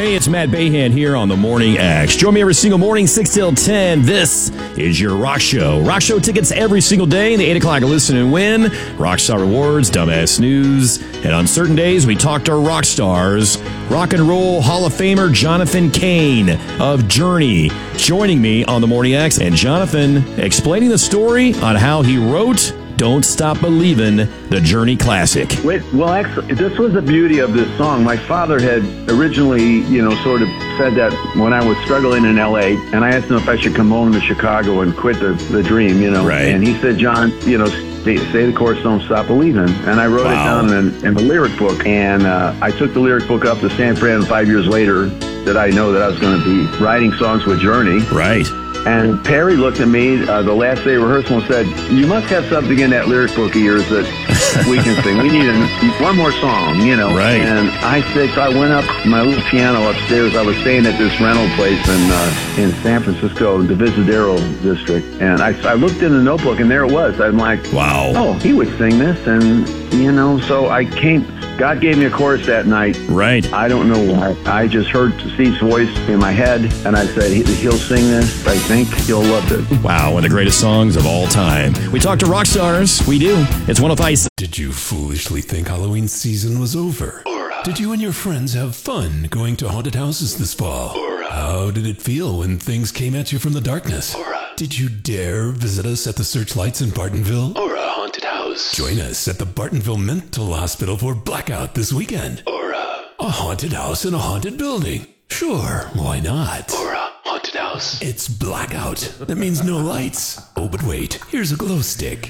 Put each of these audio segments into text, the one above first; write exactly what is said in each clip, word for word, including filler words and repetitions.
Hey, it's Matt Bayhan here on The Morning X. Join me every single morning, six till ten. This is your Rock Show. Rock Show tickets every single day in the eight o'clock Listen and Win, Rockstar Rewards, Dumbass News. And on certain days, we talk to rock stars. Rock and Roll Hall of Famer Jonathan Cain of Journey joining me on The Morning X. And Jonathan explaining the story on how he wrote Don't Stop Believin', the Journey classic. Wait, well, actually, this was the beauty of this song. My father had originally, you know, sort of said that when I was struggling in L A, and I asked him if I should come home to Chicago and quit the, the dream, you know. Right. And he said, John, you know, say, say the chorus, Don't Stop Believin'. And I wrote wow. it down in, in the lyric book. And uh, I took the lyric book up to San Fran five years later that I know that I was going to be writing songs with Journey. Right. And Perry looked at me uh, the last day of rehearsal and said, you must have something in that lyric book of yours that we can sing. We need a, one more song, you know. Right. And I said, so I went up my little piano upstairs. I was staying at this rental place in uh, in San Francisco, the Visadero district. And I, I looked in the notebook, and there it was. I'm like, wow. Oh, he would sing this. And, you know, so I came... God gave me a chorus that night. Right. I don't know why. I just heard Steve's voice in my head, and I said, he, he'll sing this. I think he'll love it. Wow, one of the greatest songs of all time. We talk to rock stars. We do. It's one of Ice. Did you foolishly think Halloween season was over? Or, uh, did you and your friends have fun going to haunted houses this fall? Or, uh, how did it feel when things came at you from the darkness? Or, uh, did you dare visit us at the Searchlights in Bartonville? Or a haunted house? Join us at the Bartonville Mental Hospital for Blackout this weekend. Or uh, a haunted house in a haunted building. Sure, why not? Or a haunted house. It's Blackout. That means no lights. Oh, but wait, here's a glow stick.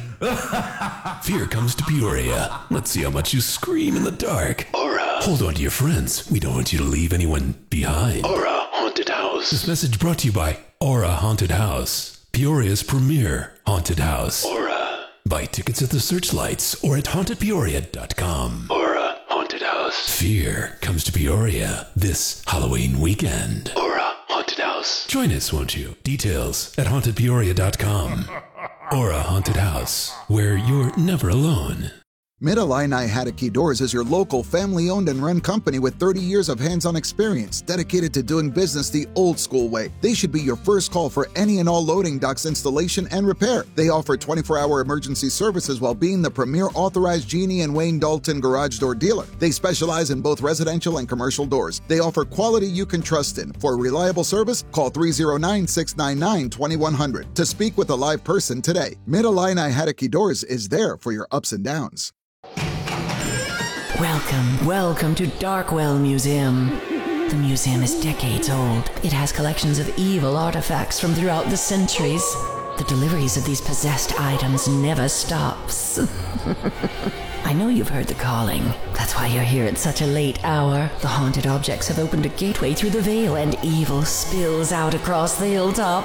Fear comes to Peoria. Let's see how much you scream in the dark. Or uh, hold on to your friends. We don't want you to leave anyone behind. Or a haunted house. This message brought to you by Aura Haunted House, Peoria's premier haunted house. Aura. Buy tickets at the Searchlights or at haunted peoria dot com. Aura Haunted House. Fear comes to Peoria this Halloween weekend. Aura Haunted House. Join us, won't you? Details at haunted peoria dot com. Aura Haunted House, where you're never alone. Mid-Illini Haddocky Doors is your local family-owned and run company with thirty years of hands-on experience dedicated to doing business the old-school way. They should be your first call for any and all loading docks installation and repair. They offer twenty-four hour emergency services while being the premier authorized Genie and Wayne Dalton garage door dealer. They specialize in both residential and commercial doors. They offer quality you can trust in. For reliable service, call three oh nine, six nine nine, two one zero zero to speak with a live person today. Mid-Illini Haddocky Doors is there for your ups and downs. Welcome, welcome to Darkwell Museum. The museum is decades old. It has collections of evil artifacts from throughout the centuries. The deliveries of these possessed items never stops. I know you've heard the calling. That's why you're here at such a late hour. The haunted objects have opened a gateway through the veil, and evil spills out across the hilltop.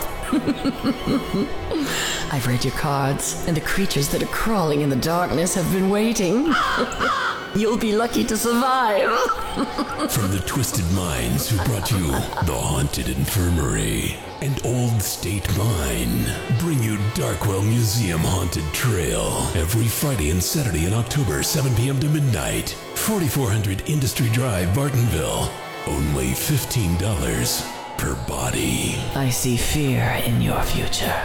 I've read your cards, and the creatures that are crawling in the darkness have been waiting. You'll be lucky to survive. From the twisted minds who brought you the Haunted Infirmary and Old State Mine, bring you Darkwell Museum Haunted Trail every Friday and Saturday in October, seven p.m. to midnight. forty-four hundred Industry Drive, Bartonville. Only fifteen dollars per body. I see fear in your future.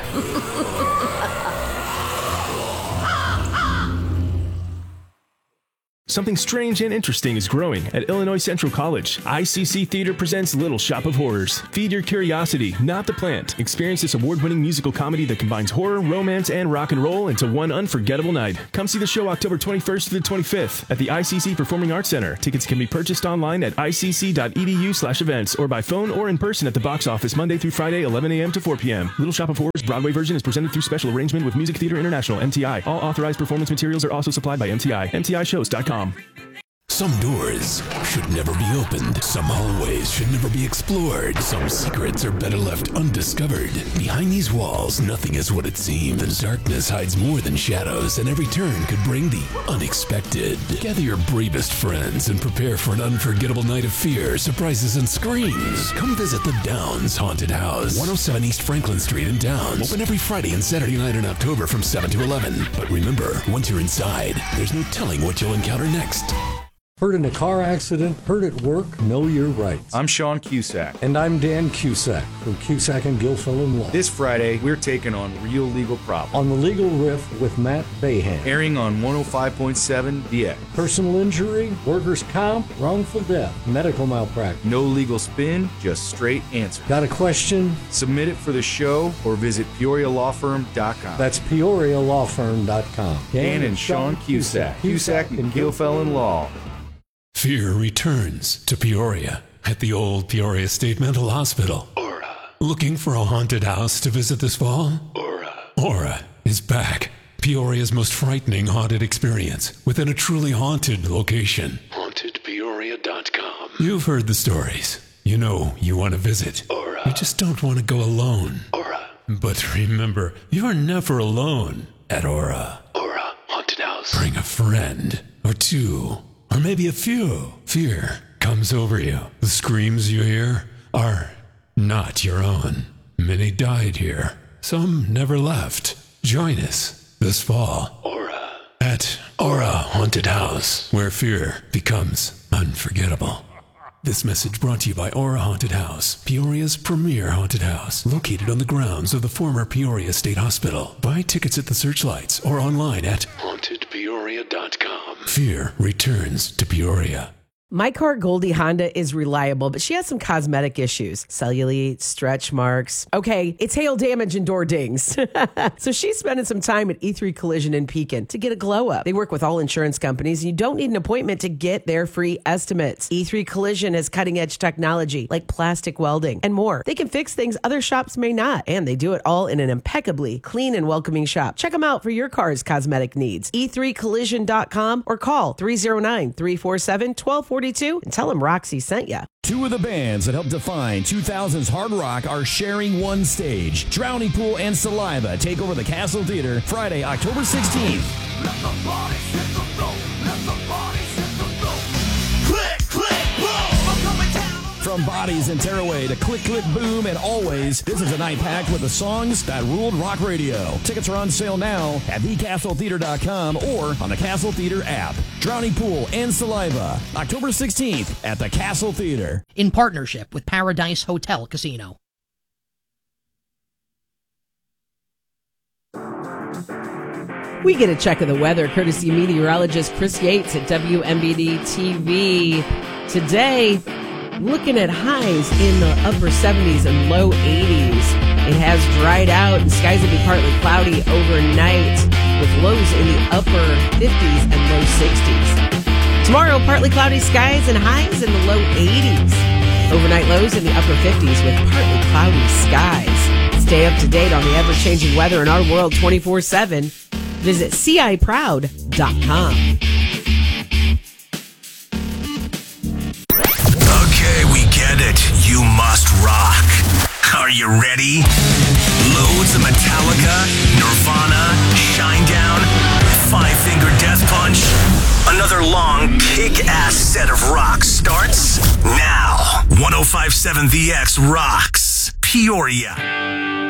Something strange and interesting is growing at Illinois Central College. I C C Theater presents Little Shop of Horrors. Feed your curiosity, not the plant. Experience this award-winning musical comedy that combines horror, romance, and rock and roll into one unforgettable night. Come see the show October twenty-first to the twenty-fifth at the I C C Performing Arts Center. Tickets can be purchased online at icc.edu slash events or by phone or in person at the box office Monday through Friday, eleven a.m. to four p.m. Little Shop of Horrors Broadway version is presented through special arrangement with Music Theater International, M T I. All authorized performance materials are also supplied by M T I. M T I shows dot com. Some doors should never be opened. Some hallways should never be explored. Some secrets are better left undiscovered. Behind these walls, nothing is what it seems. The darkness hides more than shadows, and every turn could bring the unexpected. Gather your bravest friends and prepare for an unforgettable night of fear, surprises, and screams. Come visit the Downs Haunted House, one oh seven East Franklin Street in Downs. Open every Friday and Saturday night in October from seven to eleven. But remember, once you're inside, there's no telling what you'll encounter next. Hurt in a car accident, hurt at work, know your rights. I'm Sean Cusack. And I'm Dan Cusack from Cusack and Gilfillan Law. This Friday, we're taking on Real Legal Problems. On the Legal Riff with Matt Bayhan. Airing on one oh five point seven The X. Personal injury, workers' comp, wrongful death, medical malpractice. No legal spin, just straight answers. Got a question? Submit it for the show or visit Peoria Law Firm dot com. That's Peoria Law Firm dot com. Dan and Sean Cusack. Cusack and Gilfillan Law. Fear returns to Peoria at the old Peoria State Mental Hospital. Aura. Looking for a haunted house to visit this fall? Aura. Aura is back. Peoria's most frightening haunted experience within a truly haunted location. haunted peoria dot com. You've heard the stories. You know you want to visit. Aura. You just don't want to go alone. Aura. But remember, you're never alone at Aura. Aura Haunted House. Bring a friend or two. Or maybe a few. Fear comes over you. The screams you hear are not your own. Many died here. Some never left. Join us this fall. Aura. At Aura Haunted House, where fear becomes unforgettable. This message brought to you by Aura Haunted House, Peoria's premier haunted house, located on the grounds of the former Peoria State Hospital. Buy tickets at the Searchlights or online at haunted peoria dot com. Fear returns to Peoria. My car, Goldie Honda, is reliable, but she has some cosmetic issues. Cellulite, stretch marks. Okay, it's hail damage and door dings. So she's spending some time at E three Collision in Pekin to get a glow up. They work with all insurance companies, and you don't need an appointment to get their free estimates. E three Collision has cutting-edge technology like plastic welding and more. They can fix things other shops may not, and they do it all in an impeccably clean and welcoming shop. Check them out for your car's cosmetic needs. e three collision dot com or call three oh nine, three four seven, one two four two and tell them Roxy sent you. Two of the bands that helped define two thousands hard rock are sharing one stage. Drowning Pool and Saliva take over the Castle Theater Friday, October sixteenth. Let the body hit the floor. Let the body hit the floor. Click, click, boom. I'm coming down. From Bodies and Tearaway to Click, Click, Boom and Always, this is a night packed with the songs that ruled rock radio. Tickets are on sale now at the castle theater dot com or on the Castle Theater app. Drowning Pool and Saliva, October sixteenth at the Castle Theater. In partnership with Paradise Hotel Casino. We get a check of the weather courtesy of meteorologist Chris Yates at W M B D T V. Today, looking at highs in the upper seventies and low eighties. It has dried out and skies will be partly cloudy overnight with lows in the upper fifties and low sixties. Tomorrow, partly cloudy skies and highs in the low eighties. Overnight lows in the upper fifties with partly cloudy skies. Stay up to date on the ever-changing weather in our world twenty-four seven. Visit C I proud dot com. Okay, we get it. You must rock. Are you ready? Loads of Metallica, Nirvana, Shinedown, Five Finger Death Punch. Another long, kick-ass set of rock starts now. one oh five point seven The X rocks Peoria.